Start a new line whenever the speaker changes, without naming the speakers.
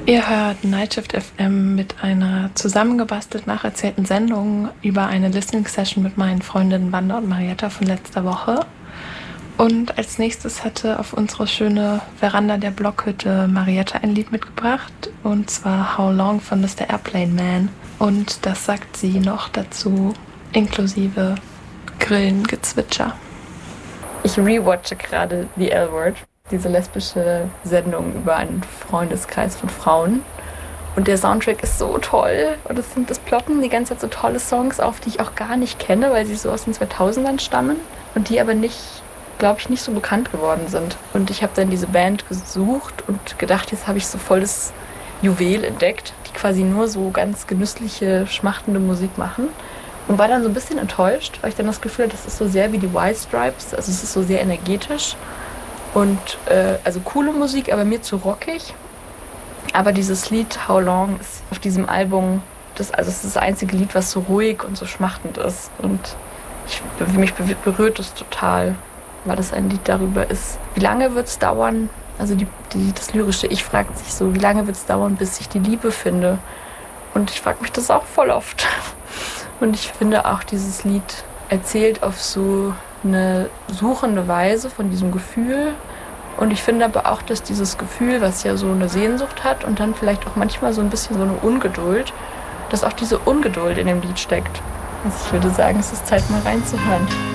Ihr hört Nightshift FM mit einer zusammengebastelt nacherzählten Sendung über eine Listening-Session mit meinen Freundinnen Wanda und Marietta von letzter Woche. Und als nächstes hatte auf unsere schöne Veranda der Blockhütte Marietta ein Lied mitgebracht, und zwar How Long von Mr. Airplane Man. Und das sagt sie noch dazu, inklusive Grillengezwitscher.
Ich rewatche gerade The L-Word, diese lesbische Sendung über einen Freundeskreis von Frauen. Und der Soundtrack ist so toll. Und es ploppen die ganze Zeit so tolle Songs auf, die ich auch gar nicht kenne, weil sie so aus den 2000ern stammen und die aber nicht, glaube ich, nicht so bekannt geworden sind. Und ich habe dann diese Band gesucht und gedacht, jetzt habe ich so voll das Juwel entdeckt, die quasi nur so ganz genüssliche, schmachtende Musik machen. Und war dann so ein bisschen enttäuscht, weil ich dann das Gefühl hatte, das ist so sehr wie die White Stripes. Also es ist so sehr energetisch und also coole Musik, aber mir zu rockig. Aber dieses Lied How Long ist auf diesem Album, es ist das einzige Lied, was so ruhig und so schmachtend ist. Und mich berührt es total, weil das ein Lied darüber ist. Wie lange wird es dauern? Also das lyrische Ich fragt sich so, wie lange wird es dauern, bis ich die Liebe finde? Und ich frage mich das auch voll oft. Und ich finde auch, dieses Lied erzählt auf so eine suchende Weise von diesem Gefühl. Und ich finde aber auch, dass dieses Gefühl, was ja so eine Sehnsucht hat und dann vielleicht auch manchmal so ein bisschen so eine Ungeduld, dass auch diese Ungeduld in dem Lied steckt. Also ich würde sagen, es ist Zeit, mal reinzuhören.